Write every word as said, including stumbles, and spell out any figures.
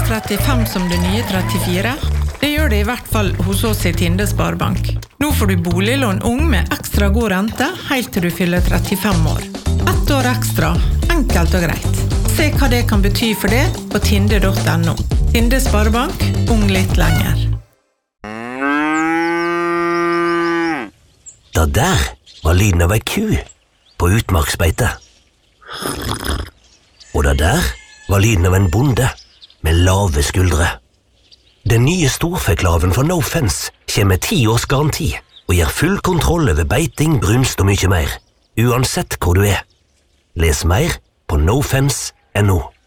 trettifem som det nye trettifire? Det gjør det i hvert fall hos oss i Tinde Sparebank. Nå får du boliglån ung med ekstra god rente helt til du fyller trettifem år. Ett år ekstra, enkelt og greit. Se hva det kan bety for det på tinde punktum no. Tinde Sparebank, ung litt lenger. Da der var lyden av ei ku på utmarksbeite. Og da der var lyden av en bonde med lave skuldre. Den nye storfeklaven fra No Fence kommer med ti års garanti og gir full kontroll over beiting, brunst og mye mer, uansett hvor du er. Les mer på no fence punktum no.